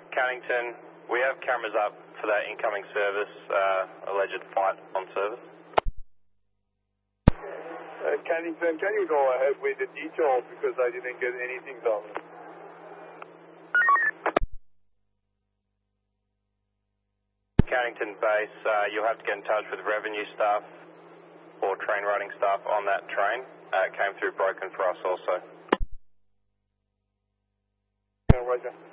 Cannington, we have cameras up for that incoming service, alleged fight on service. Cannington, can you go ahead with the details because I didn't get anything done? Cannington base, you'll have to get in touch with revenue staff or train running staff on that train. It came through broken for us also. Yeah, Roger.